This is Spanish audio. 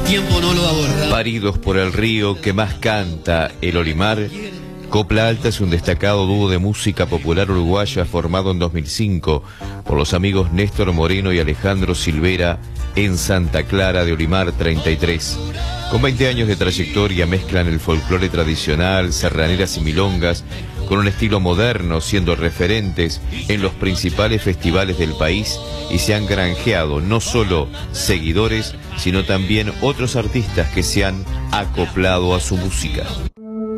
tiempo no lo aborda. Paridos por el río que más canta el Olimar, Copla Alta es un destacado dúo de música popular uruguaya formado en 2005 por los amigos Néstor Moreno y Alejandro Silvera en Santa Clara de Olimar 33. Con 20 años de trayectoria mezclan el folclore tradicional, serraneras y milongas con un estilo moderno, siendo referentes en los principales festivales del país, y se han granjeado no solo seguidores, sino también otros artistas que se han acoplado a su música.